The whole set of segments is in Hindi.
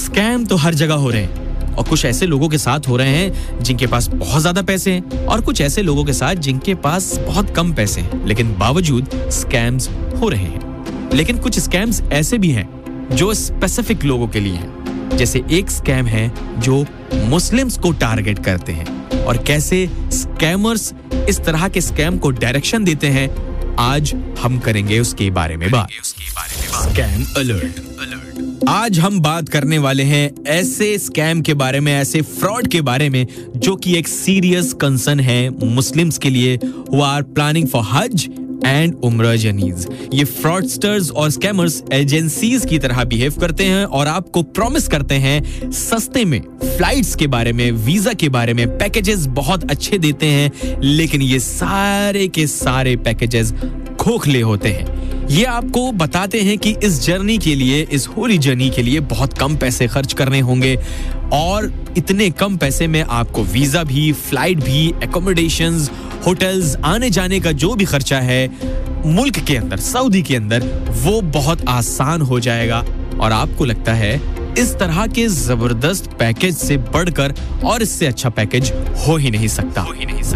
स्कैम तो हर जगह हो रहे हैं और कुछ ऐसे लोगों के साथ हो रहे हैं जिनके पास बहुत ज्यादा पैसे हैं और कुछ ऐसे लोगों के साथ जिनके पास बहुत कम पैसे हैं, लेकिन बावजूद स्कैम्स हो रहे हैं। लेकिन कुछ स्कैम्स ऐसे भी हैं जो स्पेसिफिक लोगों के लिए हैं। जैसे एक स्कैम है जो मुस्लिम्स को टारगेट करते हैं और कैसे स्कैमर्स इस तरह के स्कैम को डायरेक्शन देते हैं, आज हम करेंगे उसके बारे में बात। Scam alert. आज हम बात करने वाले हैं ऐसे स्कैम के बारे में, ऐसे फ्रॉड के बारे में जो कि एक सीरियस कंसर्न है मुस्लिम्स के लिए हु आर प्लानिंग फॉर हज एंड उम्रा जर्नीज। ये फ्रॉडस्टर्स और स्कैमर्स एजेंसीज की तरह बिहेव करते हैं और आपको प्रॉमिस करते हैं सस्ते में फ्लाइट्स के बारे में, वीजा के बारे में, पैकेजेस बहुत अच्छे देते हैं, लेकिन ये सारे के सारे पैकेजेस खोखले होते हैं। ये आपको बताते हैं कि इस जर्नी के लिए, इस होली जर्नी के लिए बहुत कम पैसे खर्च करने होंगे और इतने कम पैसे में आपको वीजा भी, फ्लाइट भी, एकोमोडेशंस, होटल्स, आने जाने का जो भी खर्चा है मुल्क के अंदर, सऊदी के अंदर, वो बहुत आसान हो जाएगा। और आपको लगता है इस तरह के जबरदस्त पैकेज से बढ़कर और इससे अच्छा पैकेज हो ही नहीं सकता।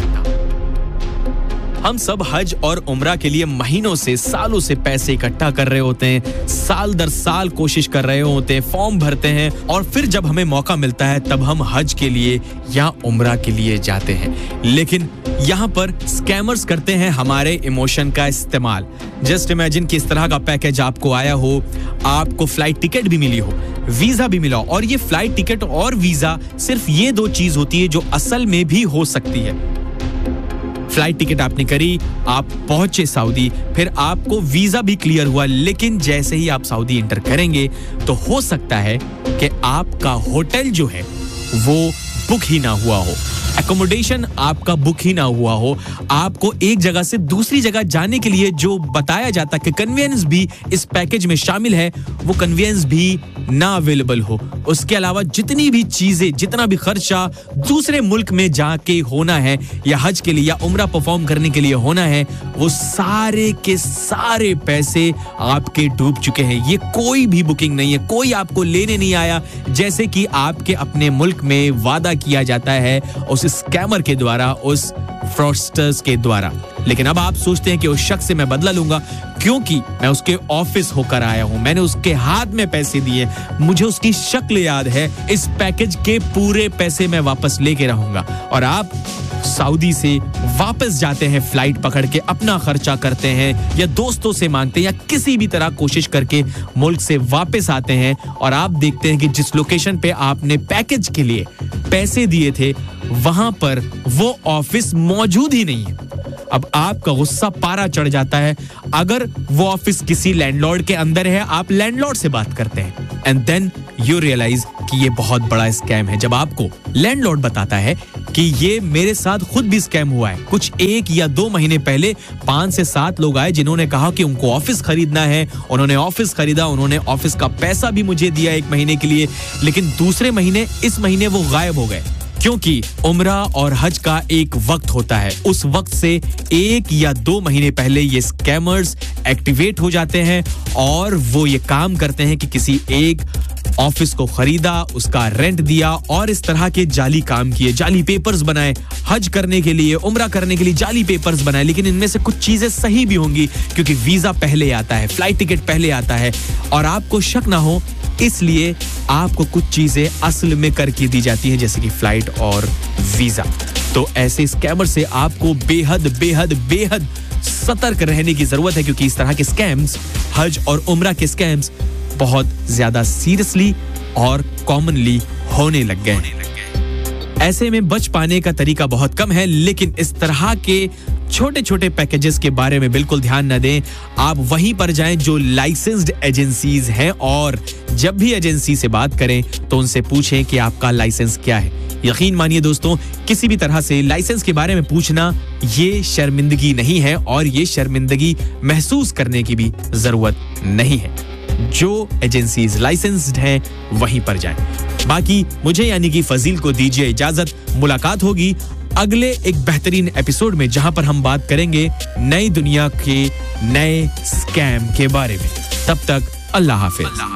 हम सब हज और उम्रा के लिए महीनों से, सालों से पैसे इकट्ठा कर रहे होते हैं, साल दर साल कोशिश कर रहे होते हैं, फॉर्म भरते हैं और फिर जब हमें मौका मिलता है तब हम हज के लिए या उम्रा के लिए जाते हैं। लेकिन यहाँ पर स्कैमर्स करते हैं हमारे इमोशन का इस्तेमाल। जस्ट इमेजिन कि इस तरह का पैकेज आपको आया हो, आपको फ्लाइट टिकट भी मिली हो, वीजा भी मिला हो, और ये फ्लाइट टिकट और वीजा सिर्फ ये दो चीज होती है जो असल में भी हो सकती है। फ्लाइट टिकट आपने करी, आप पहुंचे सऊदी, फिर आपको वीजा भी क्लियर हुआ, लेकिन जैसे ही आप सऊदी एंटर करेंगे तो हो सकता है कि आपका होटल जो है वो बुक ही ना हुआ हो, एकोमोडेशन आपका बुक ही ना हुआ हो, आपको एक जगह से दूसरी जगह जाने के लिए जो बताया जाता कि कन्वीनियंस भी इस पैकेज में शामिल है, वो कन्वीनियंस भी ना अवेलेबल हो। उसके अलावा जितनी भी चीजें, जितना भी खर्चा दूसरे मुल्क में जाके होना है या हज के लिए या उम्रा परफॉर्म करने के लिए होना है, वो सारे के सारे पैसे आपके डूब चुके हैं। ये कोई भी बुकिंग नहीं है, कोई आपको लेने नहीं आया, जैसे कि आपके अपने मुल्क में वादा किया जाता है उस स्कैमर के द्वारा, उस फ्रॉडस्टर्स के द्वारा। लेकिन अब आप सोचते हैं कि उस शख्स से मैं बदला लूंगा क्योंकि मैं उसके ऑफिस होकर आया हूं, मैंने उसके हाथ में पैसे दिए, मुझे उसकी शक्ल याद है, इस पैकेज के पूरे पैसे मैं वापस लेके रहूंगा। और आप सऊदी से वापस जाते हैं फ्लाइट पकड़ के, अपना खर्चा करते हैं या दोस्तों से मांगते हैं या किसी भी तरह कोशिश करके मुल्क से वापस आते हैं और आप देखते हैं कि जिस लोकेशन पे आपने पैकेज के लिए पैसे दिए थे वहां पर वो ऑफिस मौजूद ही नहीं है। अब आपका गुस्सा पारा चढ़ जाता है। अगर वो ऑफिस किसी लैंडलॉर्ड के अंदर है, आप लैंडलॉर्ड से बात करते हैं एंड देन यू रियलाइज कि ये बहुत बड़ा स्कैम है। जब आपको लैंडलॉर्ड बताता है कि ये मेरे साथ खुद भी स्कैम हुआ है, कुछ 1 या 2 महीने पहले 5 से 7 लोग आए जिन्होंने कहा कि उनको ऑफिस खरीदना है, उन्होंने ऑफिस खरीदा, उन्होंने ऑफिस का पैसा भी मुझे दिया 1 महीने के लिए, लेकिन दूसरे महीने, इस महीने वो गायब हो गए क्योंकि उम्रा और हज का एक वक्त होता है। उस वक्त से 1 या 2 महीने पहले ये स्कैमर्स एक्टिवेट हो जाते हैं और वो ये काम करते हैं कि किसी एक ऑफिस को खरीदा, उसका रेंट दिया और इस तरह के जाली काम किए, जाली पेपर्स बनाए, हज करने के लिए, उम्रा करने के लिए जाली पेपर्स बनाए। लेकिन इनमें से कुछ चीजें सही भी होंगी क्योंकि वीजा पहले आता है, फ्लाइट टिकट पहले आता है और आपको शक ना हो इसलिए आपको कुछ चीजें असल में करके दी जाती हैं, जैसे कि फ्लाइट और वीजा। तो ऐसे स्कैमर से आपको बेहद बेहद बेहद सतर्क रहने की जरूरत है क्योंकि इस तरह के स्कैम्स, हज और उम्रा के स्कैम्स बहुत ज्यादा सीरियसली और कॉमनली होने लग गए। ऐसे में बच पाने का तरीका बहुत कम है, लेकिन इस तरह के छोटे छोटे पैकेजेस के बारे में बिल्कुल ध्यान न दें। आप वहीं पर जाएं जो लाइसेंस्ड एजेंसीज हैं और जब भी एजेंसी से बात करें तो उनसे पूछें कि आपका लाइसेंस क्या है। यकीन मानिए दोस्तों, किसी भी तरह से लाइसेंस के बारे में पूछना ये शर्मिंदगी नहीं है और ये शर्मिंदगी महसूस करने की भी जरूरत नहीं है। जो एजेंसीज लाइसेंस्ड हैं वहीं पर जाएं। बाकी मुझे यानी कि फजील को दीजिए इजाजत। मुलाकात होगी अगले एक बेहतरीन एपिसोड में जहां पर हम बात करेंगे नई दुनिया के नए स्कैम के बारे में। तब तक अल्लाह हाफिज।